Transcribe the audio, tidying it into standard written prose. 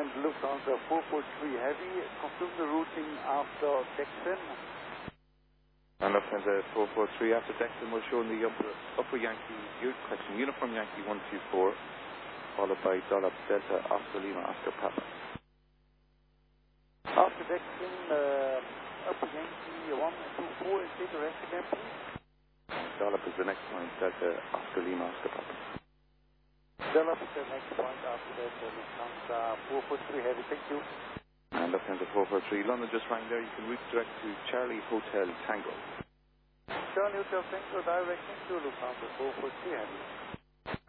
and Lufthansa 443 Heavy. Confirm the routing after Dexon. And Lufthansa 443 after Dexon will show in the upper Yankee, correction, Uniform Yankee 124, followed by Dollar Delta Oscar Lima Oscar Papa. After Dexon, upper Yankee 124, and take the rest again, please. Dollar is the next point, Delta Oscar Lima Oscar Papa. Dollar is the next point after that, Lufthansa 443 Heavy, thank you. And Lufthansa 443, London just rang there. You can route direct to Charlie Hotel Tango. Charlie Hotel Tango, directing to Lufthansa 443 Heavy.